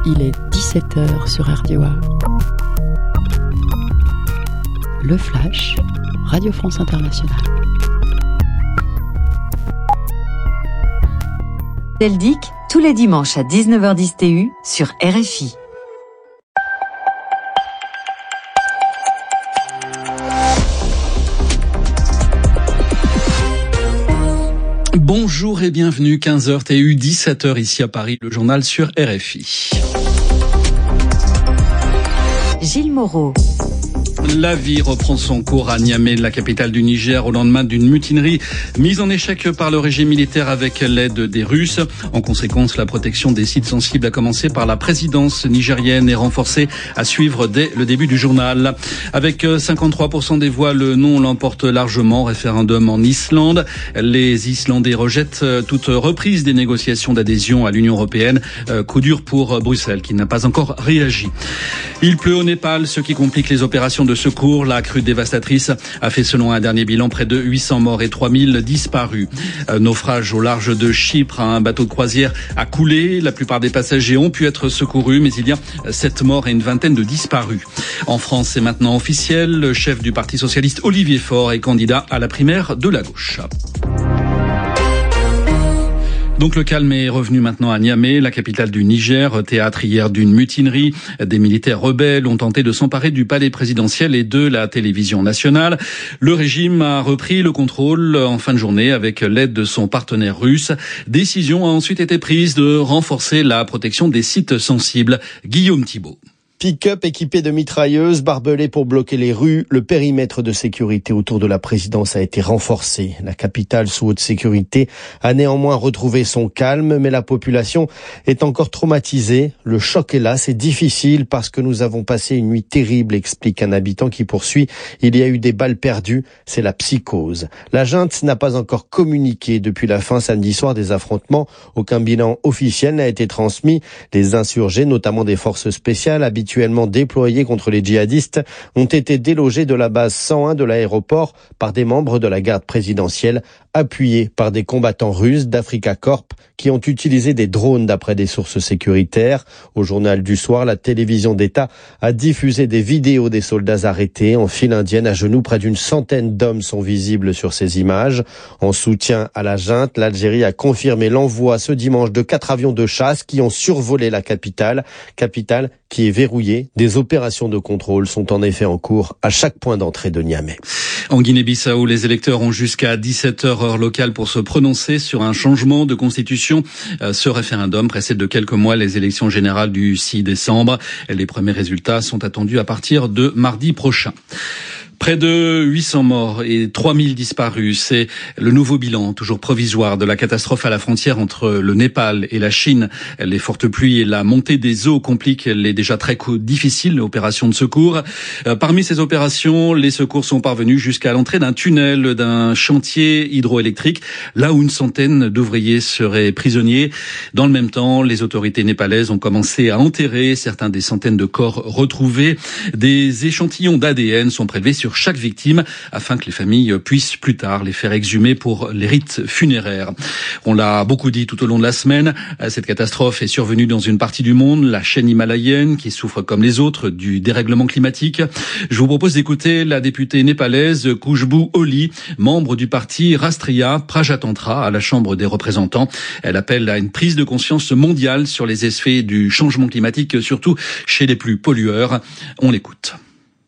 Il est 17h sur RDOA. Le Flash, Radio France Internationale. Deldic, tous les dimanches à 19h10 TU sur RFI. Bonjour et bienvenue, 15h TU, 17h ici à Paris, le journal sur RFI. Gilles Moreau. La vie reprend son cours à Niamey, la capitale du Niger, au lendemain d'une mutinerie mise en échec par le régime militaire avec l'aide des Russes. En conséquence, la protection des sites sensibles, à commencer par la présidence nigérienne, est renforcée à suivre dès le début du journal. Avec 53% des voix, le non l'emporte largement. Référendum en Islande. Les Islandais rejettent toute reprise des négociations d'adhésion à l'Union européenne. Coup dur pour Bruxelles, qui n'a pas encore réagi. Il pleut au Népal, ce qui complique les opérations de secours. La crue dévastatrice a fait, selon un dernier bilan, près de 800 morts et 3000 disparus. Naufrage au large de Chypre, un bateau de croisière a coulé. La plupart des passagers ont pu être secourus, mais il y a 7 morts et une vingtaine de disparus. En France, c'est maintenant officiel. Le chef du Parti socialiste, Olivier Faure, est candidat à la primaire de la gauche. Donc le calme est revenu maintenant à Niamey, la capitale du Niger, théâtre hier d'une mutinerie. Des militaires rebelles ont tenté de s'emparer du palais présidentiel et de la télévision nationale. Le régime a repris le contrôle en fin de journée avec l'aide de son partenaire russe. Décision a ensuite été prise de renforcer la protection des sites sensibles. Guillaume Thibault. Pick-up équipé de mitrailleuses, barbelés pour bloquer les rues. Le périmètre de sécurité autour de la présidence a été renforcé. La capitale sous haute sécurité a néanmoins retrouvé son calme, mais la population est encore traumatisée. Le choc est là, c'est difficile parce que nous avons passé une nuit terrible, explique un habitant qui poursuit. Il y a eu des balles perdues, c'est la psychose. La junte n'a pas encore communiqué depuis la fin samedi soir des affrontements. Aucun bilan officiel n'a été transmis. Les insurgés, notamment des forces spéciales, habituellement déployés contre les djihadistes, ont été délogés de la base 101 de l'aéroport par des membres de la garde présidentielle, appuyés par des combattants russes d'Africa Corp qui ont utilisé des drones d'après des sources sécuritaires. Au journal du soir, la télévision d'État a diffusé des vidéos des soldats arrêtés en file indienne à genoux. Près d'une centaine d'hommes sont visibles sur ces images. En soutien à la junte, l'Algérie a confirmé l'envoi ce dimanche de 4 avions de chasse qui ont survolé la capitale qui est verrouillée. Des opérations de contrôle sont en effet en cours à chaque point d'entrée de Niamey. En Guinée-Bissau, les électeurs ont jusqu'à 17h heure locale pour se prononcer sur un changement de constitution. Ce référendum précède de quelques mois les élections générales du 6 décembre. Les premiers résultats sont attendus à partir de mardi prochain. Près de 800 morts et 3000 disparus, c'est le nouveau bilan, toujours provisoire, de la catastrophe à la frontière entre le Népal et la Chine. Les fortes pluies et la montée des eaux compliquent les déjà très difficiles opérations de secours. Parmi ces opérations, les secours sont parvenus jusqu'à l'entrée d'un tunnel d'un chantier hydroélectrique, là où une centaine d'ouvriers seraient prisonniers. Dans le même temps, les autorités népalaises ont commencé à enterrer certains des centaines de corps retrouvés. Des échantillons d'ADN sont prélevés sur chaque victime afin que les familles puissent plus tard les faire exhumer pour les rites funéraires. On l'a beaucoup dit tout au long de la semaine, cette catastrophe est survenue dans une partie du monde, la chaîne himalayenne, qui souffre comme les autres du dérèglement climatique. Je vous propose d'écouter la députée népalaise Khushbu Oli, membre du parti Rastriya Prajatantra à la Chambre des représentants. Elle appelle à une prise de conscience mondiale sur les effets du changement climatique, surtout chez les plus pollueurs. On l'écoute.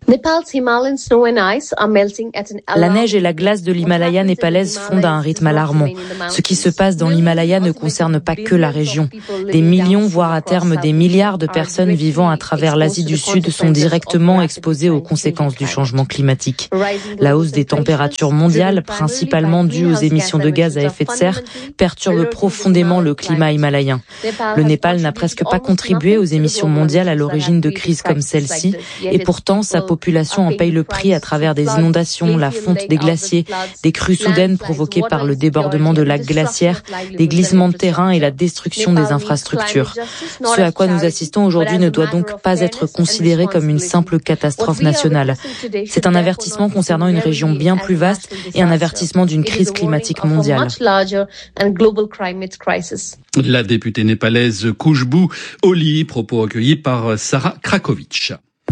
La neige et la glace de l'Himalaya népalaise fondent à un rythme alarmant. Ce qui se passe dans l'Himalaya ne concerne pas que la région. Des millions, voire à terme des milliards de personnes vivant à travers l'Asie du Sud sont directement exposées aux conséquences du changement climatique. La hausse des températures mondiales, principalement due aux émissions de gaz à effet de serre, perturbe profondément le climat himalayen. Le Népal n'a presque pas contribué aux émissions mondiales à l'origine de crises comme celle-ci, et pourtant sa population population en paye le prix à travers des inondations, la fonte des glaciers, des crues soudaines provoquées par le débordement de lacs glaciaires, des glissements de terrain et la destruction des infrastructures. Ce à quoi nous assistons aujourd'hui ne doit donc pas être considéré comme une simple catastrophe nationale. C'est un avertissement concernant une région bien plus vaste et un avertissement d'une crise climatique mondiale. La députée népalaise Khushbu Oli, propos accueillis par Sarah Krakovic.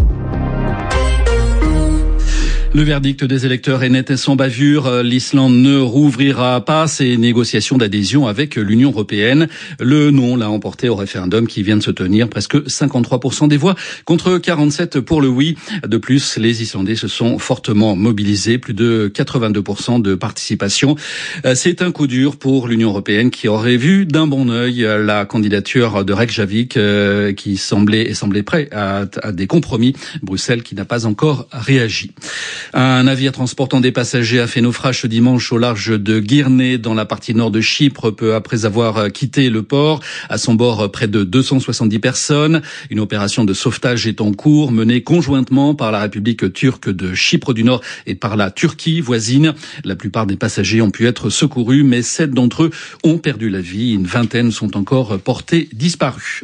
Le verdict des électeurs est net et sans bavure. L'Islande ne rouvrira pas ses négociations d'adhésion avec l'Union européenne. Le non l'a emporté au référendum qui vient de se tenir. Presque 53% des voix contre 47% pour le oui. De plus, les Islandais se sont fortement mobilisés. Plus de 82% de participation. C'est un coup dur pour l'Union européenne qui aurait vu d'un bon œil la candidature de Reykjavik qui semblait prêt à des compromis. Bruxelles qui n'a pas encore réagi. Un navire transportant des passagers a fait naufrage ce dimanche au large de Girne, dans la partie nord de Chypre, peu après avoir quitté le port. À son bord, près de 270 personnes. Une opération de sauvetage est en cours, menée conjointement par la République turque de Chypre du Nord et par la Turquie voisine. La plupart des passagers ont pu être secourus, mais 7 d'entre eux ont perdu la vie. Une vingtaine sont encore portés disparus.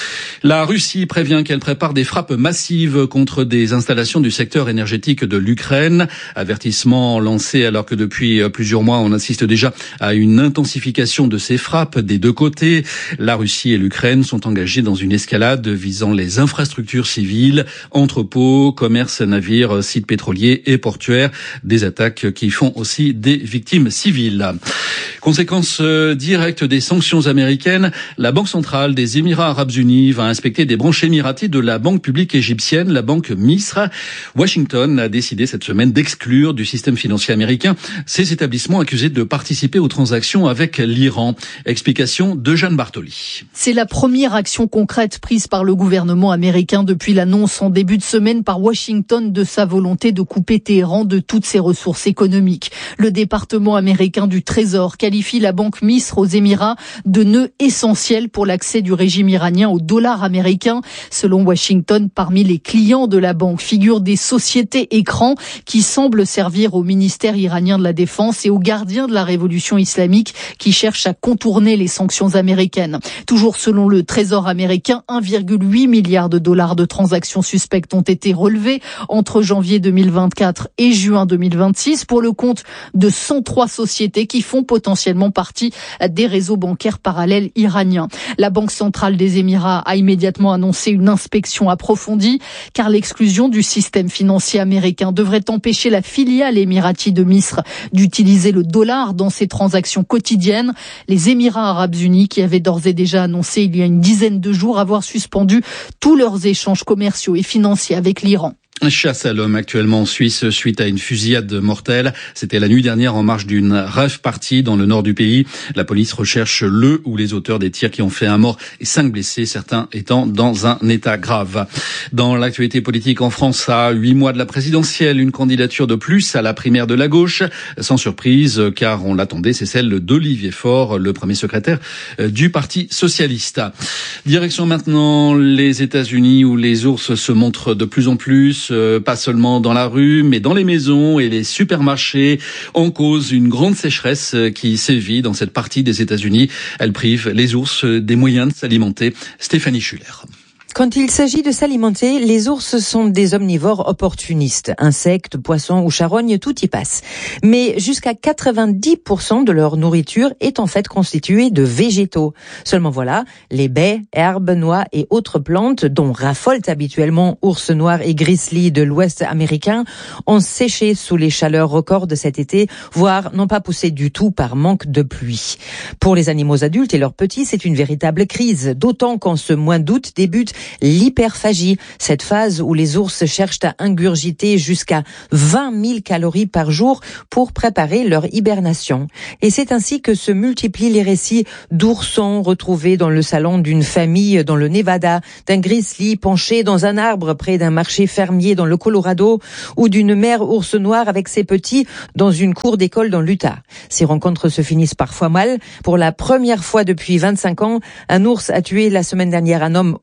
La Russie prévient qu'elle prépare des frappes massives contre des installations du secteur énergétique de l'Ukraine. Avertissement lancé alors que depuis plusieurs mois, on assiste déjà à une intensification de ces frappes des deux côtés. La Russie et l'Ukraine sont engagés dans une escalade visant les infrastructures civiles, entrepôts, commerces, navires, sites pétroliers et portuaires. Des attaques qui font aussi des victimes civiles. Conséquence directe des sanctions américaines, la Banque centrale des Émirats arabes unis va inspecter des branches émiraties de la banque publique égyptienne, la banque Misr. Washington a décidé cette semaine d'exclure du système financier américain ces établissements accusés de participer aux transactions avec l'Iran. Explication de Jeanne Bartoli. C'est la première action concrète prise par le gouvernement américain depuis l'annonce en début de semaine par Washington de sa volonté de couper Téhéran de toutes ses ressources économiques. Le département américain du Trésor qualifie la banque Misr aux Émirats de nœud essentiel pour l'accès du régime iranien au dollar américain. Selon Washington, parmi les clients de la banque figurent des sociétés écrans qui semblent servir au ministère iranien de la Défense et aux gardiens de la révolution islamique qui cherchent à contourner les sanctions américaines. Toujours selon le Trésor américain, 1,8 milliard de dollars de transactions suspectes ont été relevées entre janvier 2024 et juin 2026 pour le compte de 103 sociétés qui font potentiellement partie des réseaux bancaires parallèles iraniens. La Banque centrale des Émirats a immédiatement annoncé une inspection approfondie car l'exclusion du système financier américain devrait empêcher la filiale émiratie de Misr d'utiliser le dollar dans ses transactions quotidiennes. Les Émirats arabes unis qui avaient d'ores et déjà annoncé il y a une dizaine de jours avoir suspendu tous leurs échanges commerciaux et financiers avec l'Iran. Chasse à l'homme actuellement en Suisse suite à une fusillade mortelle. C'était la nuit dernière en marge d'une rave party dans le nord du pays. La police recherche le ou les auteurs des tirs qui ont fait un mort et 5 blessés, certains étant dans un état grave. Dans l'actualité politique en France, à 8 mois de la présidentielle, une candidature de plus à la primaire de la gauche. Sans surprise, car on l'attendait, c'est celle d'Olivier Faure, le premier secrétaire du Parti socialiste. Direction maintenant les États-Unis où les ours se montrent de plus en plus. Pas seulement dans la rue, mais dans les maisons et les supermarchés. En cause, une grande sécheresse qui sévit dans cette partie des États-Unis. Elle prive les ours des moyens de s'alimenter. Stéphanie Schuller. Quand il s'agit de s'alimenter, les ours sont des omnivores opportunistes. Insectes, poissons ou charognes, tout y passe. Mais jusqu'à 90% de leur nourriture est en fait constituée de végétaux. Seulement voilà, les baies, herbes, noix et autres plantes dont raffolent habituellement ours noirs et grizzlies de l'Ouest américain ont séché sous les chaleurs records de cet été, voire n'ont pas poussé du tout par manque de pluie. Pour les animaux adultes et leurs petits, c'est une véritable crise, d'autant qu'en ce mois d'août débute l'hyperphagie, cette phase où les ours cherchent à ingurgiter jusqu'à 20 000 calories par jour pour préparer leur hibernation. Et c'est ainsi que se multiplient les récits d'oursons retrouvés dans le salon d'une famille dans le Nevada, d'un grizzly penché dans un arbre près d'un marché fermier dans le Colorado, ou d'une mère ours noire avec ses petits dans une cour d'école dans l'Utah. Ces rencontres se finissent parfois mal. Pour la première fois depuis 25 ans, un ours a tué la semaine dernière un homme au Nouveau-Mexique.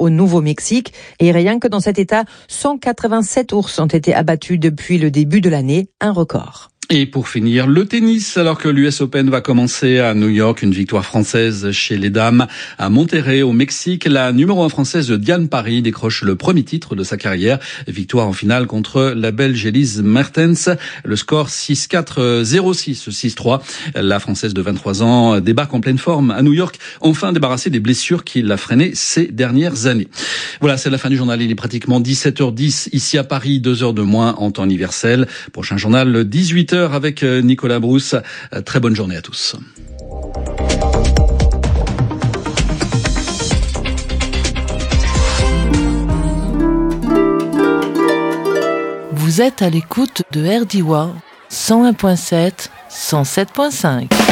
Mexique. Et rien que dans cet état, 187 ours ont été abattus depuis le début de l'année, un record. Et pour finir, le tennis, alors que l'US Open va commencer à New York, une victoire française chez les dames à Monterrey au Mexique. La numéro 1 française Diane Parry décroche le premier titre de sa carrière. Victoire en finale contre la Belge Elise Mertens. Le score 6-4, 0-6, 6-3. La française de 23 ans débarque en pleine forme à New York, enfin débarrassée des blessures qui l'a freinée ces dernières années. Voilà, c'est la fin du journal. Il est pratiquement 17h10 ici à Paris, 2 heures de moins en temps universel. Prochain journal, 18h. Avec Nicolas Brousse. Très bonne journée à tous. Vous êtes à l'écoute de RDIWA 101.7, 107.5.